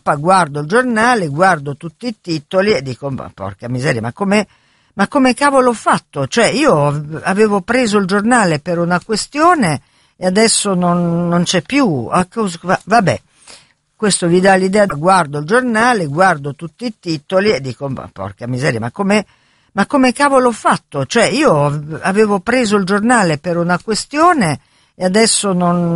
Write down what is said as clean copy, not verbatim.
stampa, guardo il giornale, guardo tutti i titoli e dico, ma porca miseria, ma come cavolo ho fatto? Cioè, io avevo preso il giornale per una questione e adesso non c'è più. Vabbè, questo vi dà l'idea, guardo il giornale, guardo tutti i titoli e dico, ma porca miseria, ma come cavolo ho fatto? Cioè, io avevo preso il giornale per una questione e adesso non